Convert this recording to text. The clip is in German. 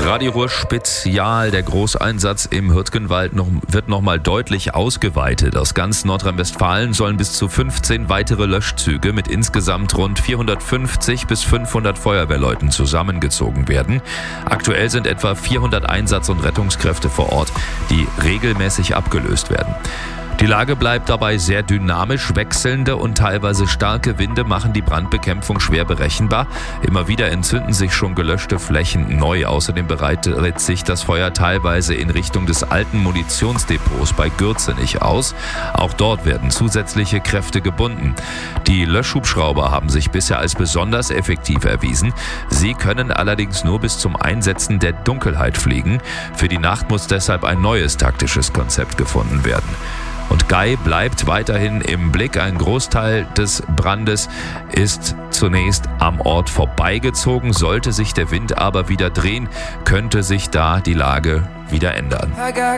Radio Ruhr Spezial. Der Großeinsatz im Hürtgenwald wird nochmal deutlich ausgeweitet. Aus ganz Nordrhein-Westfalen sollen bis zu 15 weitere Löschzüge mit insgesamt rund 450 bis 500 Feuerwehrleuten zusammengezogen werden. Aktuell sind etwa 400 Einsatz- und Rettungskräfte vor Ort, die regelmäßig abgelöst werden. Die Lage bleibt dabei sehr dynamisch. Wechselnde und teilweise starke Winde machen die Brandbekämpfung schwer berechenbar. Immer wieder entzünden sich schon gelöschte Flächen neu. Außerdem breitet sich das Feuer teilweise in Richtung des alten Munitionsdepots bei Gürzenich aus. Auch dort werden zusätzliche Kräfte gebunden. Die Löschhubschrauber haben sich bisher als besonders effektiv erwiesen. Sie können allerdings nur bis zum Einsetzen der Dunkelheit fliegen. Für die Nacht muss deshalb ein neues taktisches Konzept gefunden werden. Und Guy bleibt weiterhin im Blick. Ein Großteil des Brandes ist zunächst am Ort vorbeigezogen. Sollte sich der Wind aber wieder drehen, könnte sich da die Lage wieder ändern.